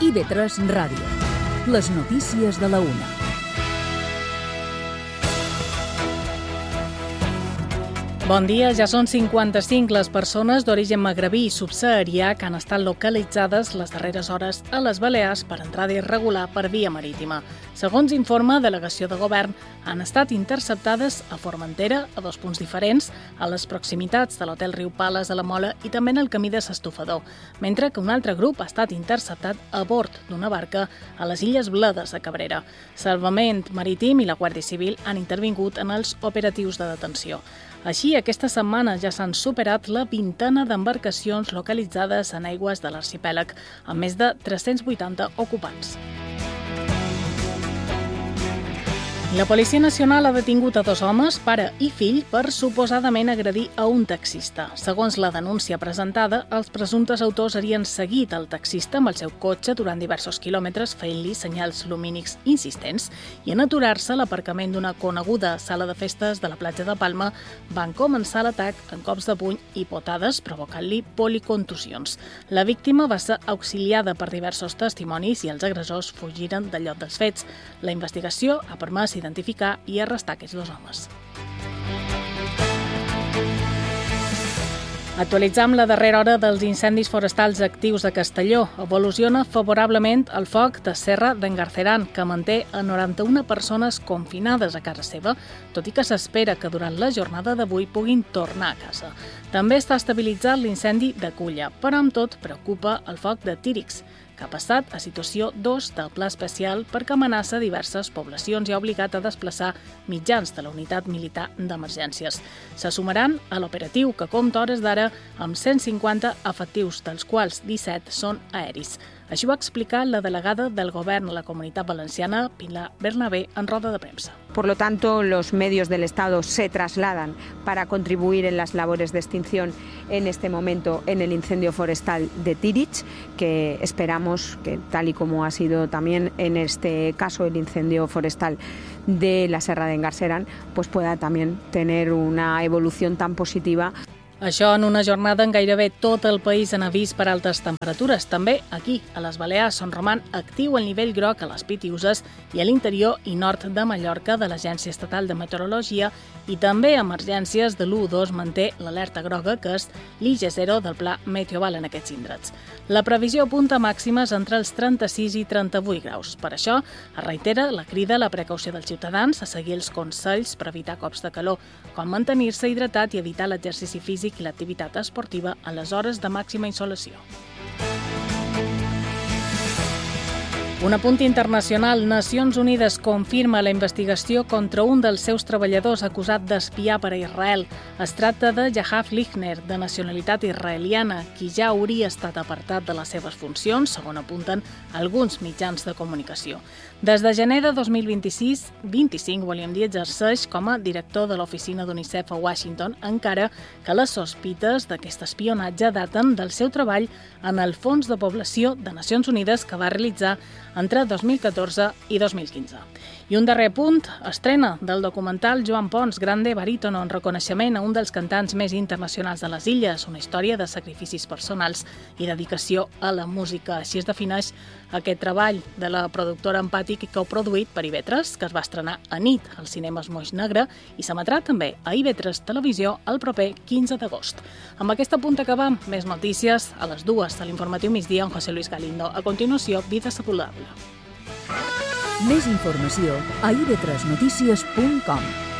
IB3 Ràdio. Les notícies de la una. Bon dia, ja són 55 les persones d'origen magrebí i subsaharià que han estat localitzades les darreres hores a les Balears per entrada irregular per via marítima. Segons informa Delegació de Govern, han estat interceptades a Formentera, a 2 punts diferents, a les proximitats de l'hotel Riu Pales a la Mola i també en el camí de s'Estofador, mentre que un altre grup ha estat interceptat a bord d'una barca a les Illes Bledes a Cabrera. Salvament Marítim i la Guàrdia Civil han intervingut en els operatius de detenció. Així, aquesta setmana ja s'han superat la 20 d'embarcacions localitzades en aigües de l'arxipèlag, amb més de 380 ocupants. La Policia Nacional ha detingut a 2 homes, pare i fill, per suposadament agredir a un taxista. Segons la denúncia presentada, els presumptes autors havien seguit el taxista amb el seu cotxe durant diversos quilòmetres, fent-li senyals lumínics insistents, i en aturar-se a l'aparcament d'una coneguda sala de festes de la platja de Palma, van començar l'atac amb cops de puny i potades, provocant-li policontusions. La víctima va ser auxiliada per diversos testimonis i els agressors fugiren del lloc dels fets. La investigació ha permès identificar i arrestar aquests 2 homes. Actualitzam la darrera hora dels incendis forestals actius a Castelló. Evoluciona favorablement el foc de Serra d'en Garceran, que manté a 91 persones confinades a casa seva, tot i que s'espera que durant la jornada d'avui puguin tornar a casa. També està estabilitzat l'incendi de Culla, però amb tot preocupa el foc de Tírics, que ha passat a situació 2 del pla especial perquè amenaça diverses poblacions i ha obligat a desplaçar mitjans de la unitat militar d'emergències. Se sumaran a l'operatiu que compta hores d'ara amb 150 efectius, dels quals 17 són aeris. Així ho ha explicat la delegada del Govern a la Comunitat Valenciana, Pilar Bernabé, en roda de premsa. Por lo tanto, los medios del Estado se trasladan para contribuir en las labores de extinción en este momento en el incendio forestal de Tírics, que esperamos que, tal y como ha sido también en este caso el incendio forestal de la Serra d'en Garceran, pues pueda también tener una evolución tan positiva. Això en una jornada en gairebé tot el país en avís per altes temperatures. També aquí, a les Balears, on roman actiu el nivell groc a les Pitiüses i a l'interior i nord de Mallorca de l'Agència Estatal de Meteorologia, i també emergències de l'1-2 manté l'alerta groga, que és l'IG0 del Pla Meteoval en aquests indrets. La previsió apunta màximes entre els 36 i 38 graus. Per això, es reitera la crida a la precaució dels ciutadans a seguir els consells per evitar cops de calor, com mantenir-se hidratat i evitar l'exercici físic i l'activitat esportiva a les hores de màxima insolació. Un apunt internacional. Nacions Unides confirma la investigació contra un dels seus treballadors acusat d'espiar per a Israel. Es tracta de Yahav Lichner, de nacionalitat israeliana, qui ja hauria estat apartat de les seves funcions, segons apunten alguns mitjans de comunicació. Des de gener de 2025, exerceix com a director de l'oficina d'UNICEF a Washington, encara que les sospites d'aquest espionatge daten del seu treball en el Fons de Població de Nacions Unides que va realitzar entre 2014 i 2015. I un darrer punt, estrena del documental Joan Pons, Grande Barítono, en reconeixement a un dels cantants més internacionals de les illes, una història de sacrificis personals i dedicació a la música. Així es defineix aquest treball de la productora Empàtic i coproduït per IB3, que es va estrenar a nit als cinemes Moix Negre i s'emetrà també a IB3 Televisió el proper 15 d'agost. Amb aquest punt acabam. Més notícies a les 2 de l'informatiu migdia amb José Luis Galindo. A continuació, Vida Saludable. Més informació a ib3notícies.com.